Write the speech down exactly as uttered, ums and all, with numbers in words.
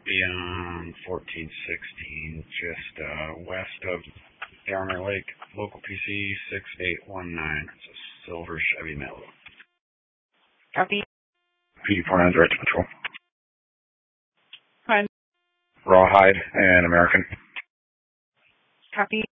be on fourteen sixteen, just uh, west of Armour Lake, local P C six eight one nine. It's a silver Chevy Malibu. Copy. P D four nine, direct to patrol. Fine. Rawhide and American. Copy.